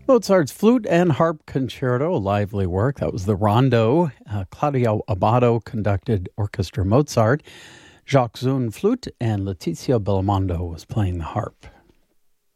Mozart's Flute and Harp Concerto, a lively work. That was the Rondo. Claudio Abbado conducted Orchestra Mozart. Jacques Zun flute and Letizia Belmondo was playing the harp.